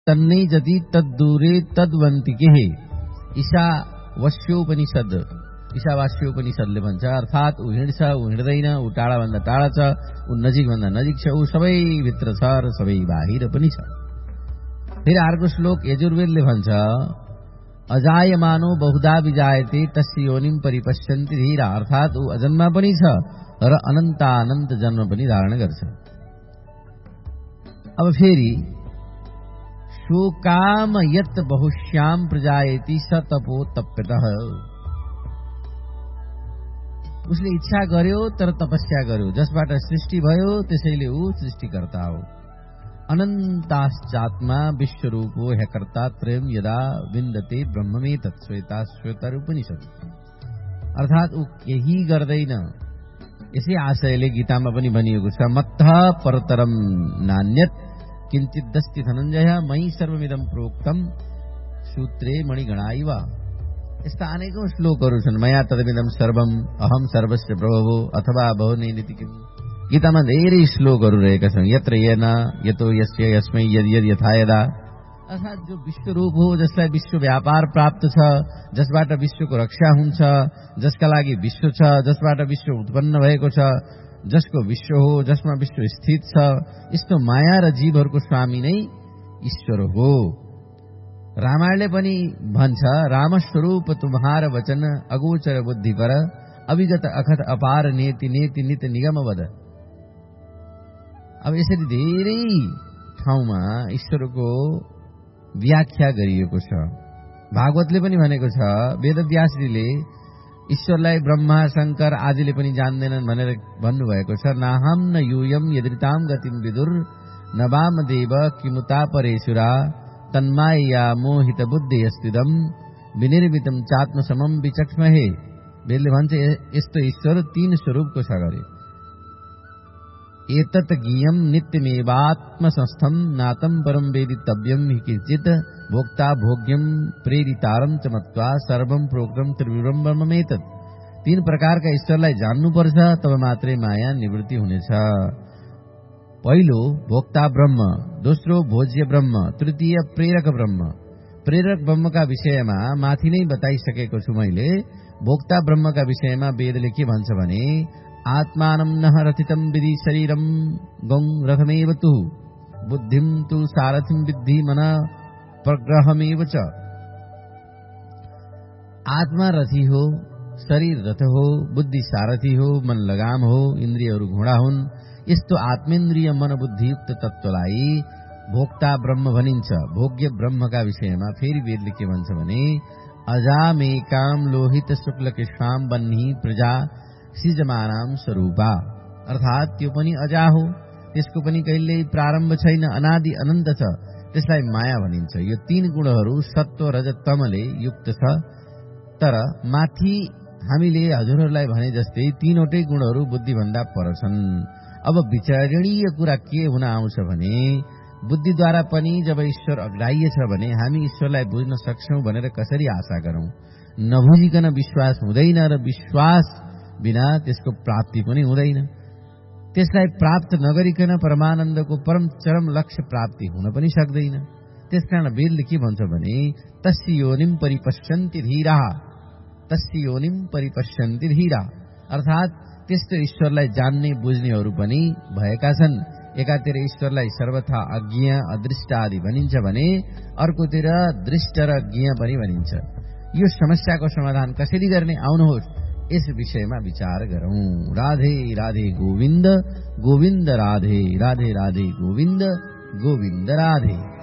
तन्नै जति तद्दूरे तद्वन्तिके ईशावास्योपनिषदले भन्छ। अर्थात् ऊ हिँड्छ, ऊ हिँड्दैन, ऊ टाढाभन्दा टाढा छ, ऊ नजिकभन्दा नजिक छ, ऊ सबै भित्र छ र सबै बाहिर पनि छ। फेरि अर्को श्लोक यजुर्वेदले भन्छ, अजायमानो बहुधा विजायते तस्य योनिं परिपश्यन्ति धीरा। अर्थात् ऊ अजन्मा पनि छ र अनन्तानन्त जन्म पनि धारण गर्छ। अब फेरि शोकाम यत् बहुश्याम प्रजायति स तपो तप्यतः। उसले इच्छा गर्यो तर तपस्या गर्यो, जसबाट सृष्टि भयो त्यसैले ऊ सृष्टिकर्ता हो। अनन्ताश्चात्मा विश्वरूपो ह्यकर्ता त्रयम् यदा विन्दते ब्रह्ममेतत् श्वेताश्वेतरूपनिषद। अर्थात् ऊ केही गर्दैन। यसै आशयले गीतामा पनि भनिएको छ, मत्तः परतरम नान्यत् किञ्चिदस्ति धनञ्जय मयि सर्वमिदं प्रोक्तम सूत्रे मणिगणा इव। यस्ता अनेकौं श्लोकहरू छन्। मया तदमिदं सर्वम अहम सर्वस्य प्रभवो अथवा बहुनैति किम्। गीतामा धेरै श्लोकहरू रहेका छन्। यत्र येन यतो यस्य यस्मै यद यद यथा यदा। अर्थात् जो विश्वरूप हो, जसलाई विश्व व्यापार प्राप्त छ, जसबाट विश्वको रक्षा हुन्छ, जसका लागि विश्व छ, जसबाट विश्व उत्पन्न भएको छ, जसको विश्व हो, जसमा विश्व स्थित छ, यस्तो माया र जीवहरूको स्वामी नै ईश्वर हो। रामायणले पनि भन्छ, रामस्वरूप तुम्हार वचन अगोचर बुद्धि पर अविगत अखत अपार नेति नेति नित निगम वद। अब यसरी धेरै ठाउँमा ईश्वरको व्याख्या गरिएको छ। भागवतले पनि भनेको छ, वेदव्यासजीले ईश्वरलाई ब्रह्मा शंकर आदिले पनि जान्दैनन् भनेर भन्नुभएको छ। नाहम न यूयम यदृताम गतिम विदुर न वामदेव किमुता परेशुरा तन्माया मोहित बुद्धियस्तिदम विनिर्मितम चात्मसमम विचक्ष्महे। वेदले भन्छ यस्तो ईश्वर तीन स्वरूपको छ गरे। एतत् ज्ञेयं नित्यमेवात्मसंस्थं नातं परं वेदितव्यं हि किंचित् भोक्ता भोग्यं प्रेरितारं च मत्वा सर्वं प्रोक्तं त्रिविरं ब्रह्ममेतत्। तीन प्रकारका ईश्वरलाई जान्नुपर्छ, तब मात्रै माया निवृत्ति हुनेछ। पहिलो भोक्ता ब्रह्म, दोस्रो भोज्य ब्रह्म, तृतीय प्रेरक ब्रह्म। प्रेरक ब्रह्मका विषयमा माथि नै बताइसकेको छु मैले। भोक्ता ब्रह्मका विषयमा वेदले के भन्छ भने, आत्मानं नः रथितं विधि शरीरं गौं रथमेव तु बुद्धिं तु सारथिं विद्धि मन प्रग्रहमेव च। आत्मा रथी हो, शरीर रथ हो, बुद्धि सारथी हो, मन लगाम हो, इन्द्रियहरू घोडा हुन्। यस्तो आत्मेन्द्रिय मन बुद्धियुक्त तत्त्वलाई भोक्ता ब्रह्म भनिन्छ। भोग्य ब्रह्मका विषयमा फेरि वेदले के भन्छ भने, अजामेकाम लोहित शुक्ल कृष्णाम बन्ही प्रजा सिजमानाम स्वरूपा। अर्थात् त्यो पनि अजा हो, त्यसको पनि कहिल्यै प्रारम्भ छैन, अनादि अनन्त छ, त्यसलाई माया भनिन्छ। यो तीन गुणहरू सत्व रजत तमले युक्त छ। तर माथि हामीले हजुरहरूलाई भने जस्तै तीनवटै गुणहरू बुद्धिभन्दा पर छन्। अब विचारणीय कुरा के हुन आउँछ भने, बुद्धिद्वारा पनि जब ईश्वर अग्राह्य छ भने हामी ईश्वरलाई बुझ्न सक्छौं भनेर कसरी आशा गरौं। नबुझिकन विश्वास हुँदैन र विश्वास बिना त्यसको प्राप्ति पनि हुँदैन। त्यसलाई प्राप्त नगरिकन परमानन्दको परम चरम लक्ष्य प्राप्ति हुन पनि सक्दैन। त्यसकारण वेदले के भन्छ भने, तस्य योनिम परिपश्यन्ति धीरा, तस्य योनिम परिपश्यन्ति धीरा। अर्थात् त्यस्तो ईश्वरलाई जान्ने बुझ्नेहरू पनि भएका छन्। एकातिर ईश्वरलाई सर्वथा अज्ञ अदृष्ट आदि भनिन्छ भने अर्कोतिर दृष्ट र ज्ञ पनि भनिन्छ। यो समस्याको समाधान कसरी गर्ने, आउनुहोस् इस विषयमा विचार गरौं। राधे राधे गोविन्द गोविन्द राधे राधे राधे गोविन्द गोविन्द राधे।